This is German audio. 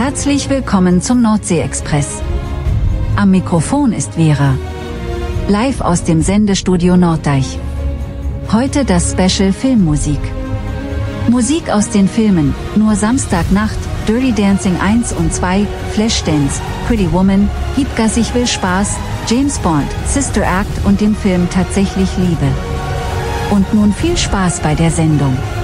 Herzlich willkommen zum Nordsee-Express. Am Mikrofon ist Vera. Live aus dem Sendestudio Norddeich. Heute das Special Filmmusik. Musik aus den Filmen Nur Samstagnacht, Dirty Dancing 1 und 2, Flashdance, Pretty Woman, Gib Gas, ich will Spaß, James Bond, Sister Act und dem Film Tatsächlich Liebe. Und nun viel Spaß bei der Sendung.